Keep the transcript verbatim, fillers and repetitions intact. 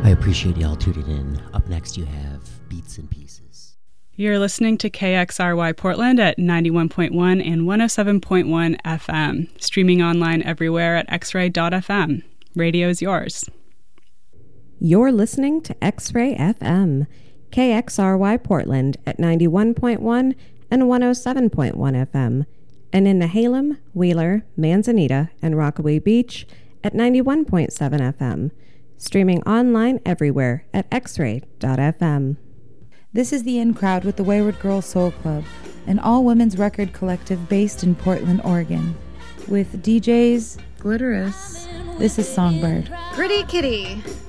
I appreciate y'all tuning in. Up next, you have Beats and Pieces. You're listening to K X R Y Portland at ninety-one point one and one oh seven point one F M. Streaming online everywhere at x ray dot f m. Radio's yours. You're listening to X-Ray F M, K X R Y Portland at ninety-one point one and one oh seven point one F M, and in Nehalem, Wheeler, Manzanita, and Rockaway Beach at ninety-one point seven F M. Streaming online everywhere at x ray dot f m. This is the In Crowd with the Wayward Girl Soul Club, an all-women's record collective based in Portland, Oregon. With D Js Glitterous, this is Songbird. Gritty Kitty.